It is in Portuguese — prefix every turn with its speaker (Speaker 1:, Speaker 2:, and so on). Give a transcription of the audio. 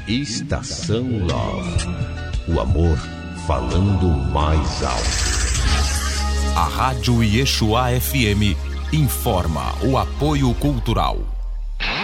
Speaker 1: Estação Love. O amor falando mais alto.
Speaker 2: A Rádio Yeshua FM informa o apoio cultural.